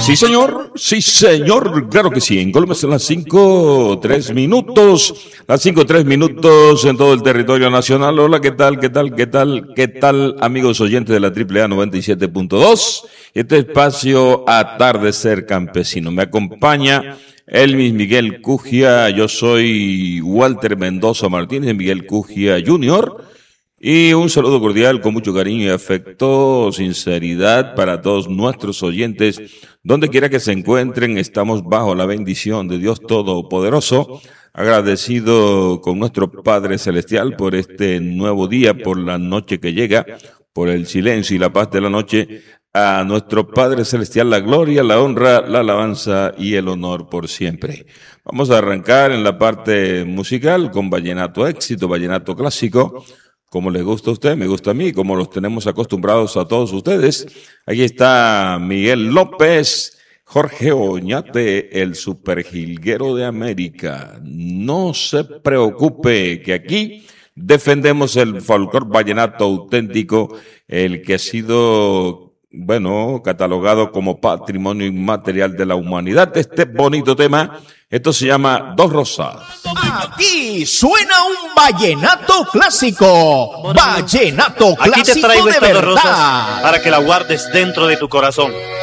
Sí señor, claro que sí. En Colombia son las 5:03. Las 5:03 en todo el territorio nacional. Hola, ¿qué tal, amigos oyentes de la AAA 97.2? Este espacio Atardecer Campesino. Me acompaña Elvis Miguel Cugia, yo soy Walter Mendoza Martínez, Miguel Cugia Jr., y un saludo cordial con mucho cariño y afecto, sinceridad para todos nuestros oyentes, donde quiera que se encuentren. Estamos bajo la bendición de Dios Todopoderoso, agradecido con nuestro Padre Celestial por este nuevo día, por la noche que llega, por el silencio y la paz de la noche. A nuestro Padre Celestial la gloria, la honra, la alabanza y el honor por siempre. Vamos a arrancar en la parte musical con vallenato éxito, vallenato clásico. Como les gusta a usted, me gusta a mí, como los tenemos acostumbrados a todos ustedes. Aquí está Miguel López, Jorge Oñate, el superjilguero de América. No se preocupe que aquí defendemos el folclore vallenato auténtico, el que ha sido, catalogado como patrimonio inmaterial de la humanidad. Este bonito tema, esto se llama Dos Rosas. Aquí suena un vallenato clásico. Vallenato clásico. Aquí te traigo de estas verdad. dos rosas para que la guardes dentro de tu corazón.